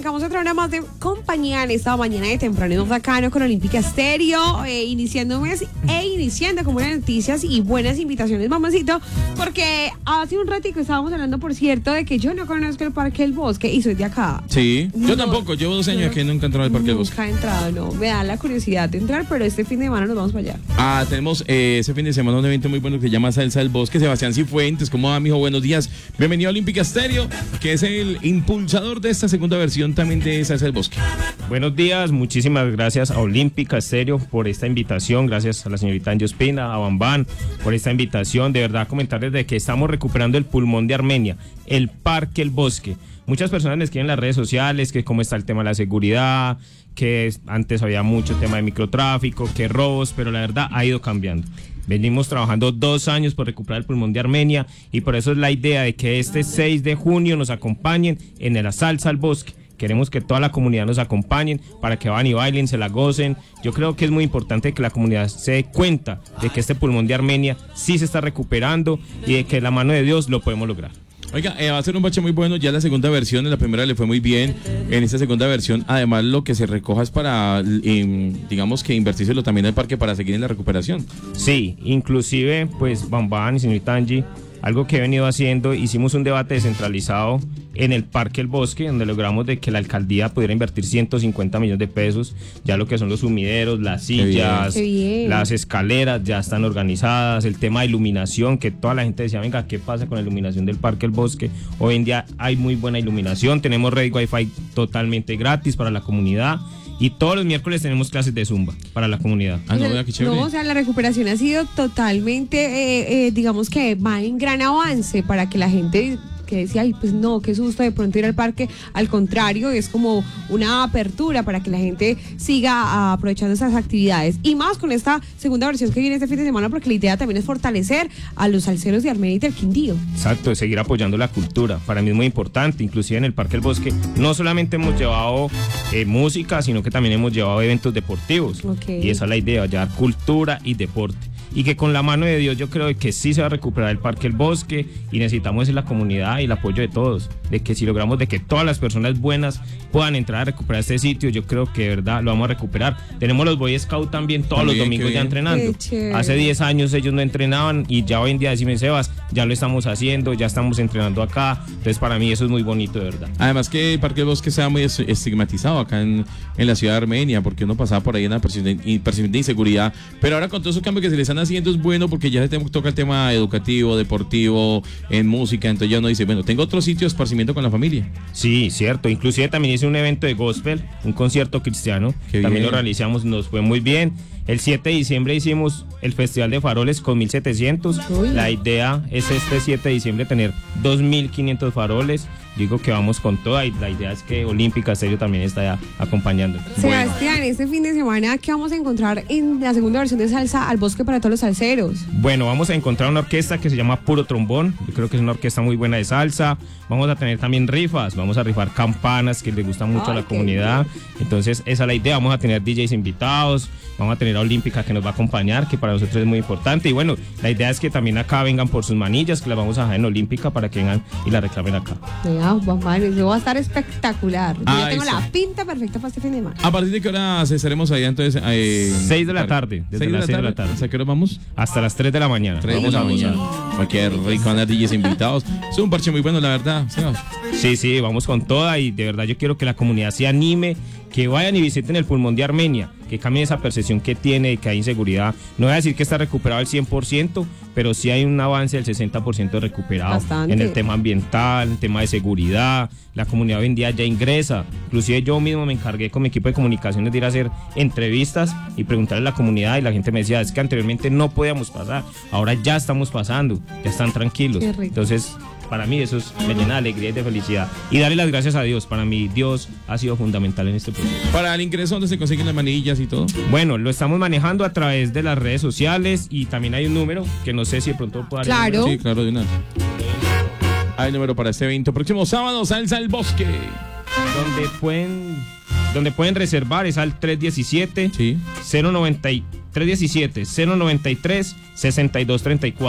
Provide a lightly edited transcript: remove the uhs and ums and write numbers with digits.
arrancamos otra hora más de compañía en esta mañana de temprano bacano con Olímpica Estéreo, iniciando un mes e iniciando con buenas noticias y buenas invitaciones, mamacito, porque hace un ratico estábamos hablando, por cierto, de que yo no conozco el Parque del Bosque y soy de acá. Sí, yo tampoco, llevo 12 años aquí, nunca he entrado al Parque del Bosque. Nunca he entrado, no, me da la curiosidad de entrar, pero este fin de semana nos vamos para allá. Tenemos ese fin de semana un evento muy bueno que se llama Salsa del Bosque. Sebastián Cifuentes, ¿cómo va, mijo? Buenos días, bienvenido a Olímpica Estéreo, que es el impulsador de esta segunda versión también de Salsa del Bosque. Buenos días, muchísimas gracias a Olímpica Estéreo por esta invitación, gracias a la señorita Angie Ospina, a Bambán por esta invitación. De verdad, comentarles de que estamos recuperando el pulmón de Armenia, el Parque El Bosque. Muchas personas les escriben en las redes sociales que cómo está el tema de la seguridad, que antes había mucho tema de microtráfico, que robos, pero la verdad ha ido cambiando. Venimos trabajando 2 años por recuperar el pulmón de Armenia y por eso es la idea de que este 6 de junio nos acompañen en la Salsa al Bosque. Queremos que toda la comunidad nos acompañen para que van y bailen, se la gocen. Yo creo que es muy importante que la comunidad se dé cuenta de que este pulmón de Armenia sí se está recuperando y de que de la mano de Dios lo podemos lograr. Oiga, va a ser un bache muy bueno, ya la segunda versión, en la primera le fue muy bien, en esta segunda versión además lo que se recoja es para, digamos que invertírselo también al parque para seguir en la recuperación. Sí, inclusive pues Bambán y señorita Angie, algo que he venido haciendo, hicimos un debate descentralizado en el Parque El Bosque, donde logramos de que la alcaldía pudiera invertir 150 millones de pesos, ya lo que son los sumideros, las sillas, las escaleras ya están organizadas, el tema de iluminación, que toda la gente decía, venga, ¿qué pasa con la iluminación del Parque El Bosque? Hoy en día hay muy buena iluminación, tenemos red Wi-Fi totalmente gratis para la comunidad. Y todos los miércoles tenemos clases de Zumba para la comunidad. Qué chévere. No, o sea, la recuperación ha sido totalmente, digamos que va en gran avance para que la gente que decía, ay, pues no, qué susto de pronto ir al parque. Al contrario, es como una apertura para que la gente siga aprovechando esas actividades. Y más con esta segunda versión que viene este fin de semana, porque la idea también es fortalecer a los salseros de Armenia y del Quindío. Exacto, es seguir apoyando la cultura. Para mí es muy importante, inclusive en el Parque El Bosque, no solamente hemos llevado música, sino que también hemos llevado eventos deportivos. Okay. Y esa es la idea, llevar cultura y deporte. Y que con la mano de Dios yo creo que sí se va a recuperar el Parque El Bosque y necesitamos la comunidad y el apoyo de todos, de que si logramos de que todas las personas buenas puedan entrar a recuperar este sitio, yo creo que de verdad lo vamos a recuperar. Tenemos los Boy Scouts también todos los domingos ya entrenando. Hace 10 años ellos no entrenaban y ya hoy en día, decime Sebas, ya lo estamos haciendo, ya estamos entrenando acá, entonces para mí eso es muy bonito de verdad. Además que el Parque del Bosque sea muy estigmatizado acá en la ciudad de Armenia, porque uno pasaba por ahí en la percepción de inseguridad, pero ahora con todos esos cambios que se les han haciendo es bueno porque ya se toca el tema educativo, deportivo, en música, entonces ya uno dice, bueno, tengo otro sitio de esparcimiento con la familia. Sí, cierto, inclusive también hice un evento de gospel, un concierto cristiano, también lo realizamos, nos fue muy bien. El 7 de diciembre hicimos el Festival de Faroles con 1,700. La idea es este 7 de diciembre tener 2,500 faroles. Digo que vamos con toda y la idea es que Olímpica Estéreo también está ya acompañando. Sebastián, este fin de semana, ¿qué vamos a encontrar en la segunda versión de Salsa al Bosque para todos los salseros? Bueno, vamos a encontrar una orquesta que se llama Puro Trombón. Yo creo que es una orquesta muy buena de salsa. Vamos a tener también rifas. Vamos a rifar campanas que les gustan mucho a la comunidad. Entonces, esa es la idea. Vamos a tener DJs invitados. Vamos a tener a Olímpica que nos va a acompañar, que para nosotros es muy importante. Y bueno, la idea es que también acá vengan por sus manillas, que las vamos a dejar en Olímpica para que vengan y las reclamen acá. Mamá, eso va a estar espectacular. Yo ya tengo la pinta perfecta para este fin de semana. ¿A partir de qué hora estaremos allá entonces? 6 de la tarde. Desde las 6 de la tarde. ¿Hasta qué hora vamos? Hasta las 3 de la mañana. 3 de la mañana. Qué rico, van a DJs invitados. Es un parche muy bueno, la verdad. Sí, vamos con toda y de verdad yo quiero que la comunidad se anime, que vayan y visiten el pulmón de Armenia, que cambien esa percepción que tiene de que hay inseguridad. No voy a decir que está recuperado al 100%, pero sí hay un avance del 60% recuperado. Bastante. En el tema ambiental, en el tema de seguridad. La comunidad hoy en día ya ingresa. Inclusive yo mismo me encargué con mi equipo de comunicaciones de ir a hacer entrevistas y preguntarle a la comunidad y la gente me decía, es que anteriormente no podíamos pasar, ahora ya estamos pasando, ya están tranquilos. Entonces, para mí eso me llena de alegría y de felicidad. Y darle las gracias a Dios. Para mí Dios ha sido fundamental en este proceso. Para el ingreso, ¿dónde se consiguen las manillas y todo? Bueno, lo estamos manejando a través de las redes sociales y también hay un número que no sé si de pronto puedo dar. Claro. Sí, claro, de una. Hay número para este evento. Próximo sábado, Salsa al Bosque. Donde pueden reservar es al 317 093 6234.